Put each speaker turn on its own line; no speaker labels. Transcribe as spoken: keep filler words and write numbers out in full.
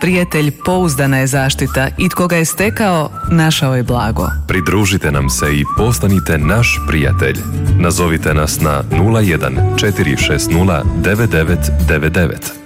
Prijatelj pouzdana je zaštita i tko ga je stekao, našao je blago.
Pridružite nam se i postanite naš prijatelj. Nazovite nas na nula jedan četiri šest nula devet devet devet devet.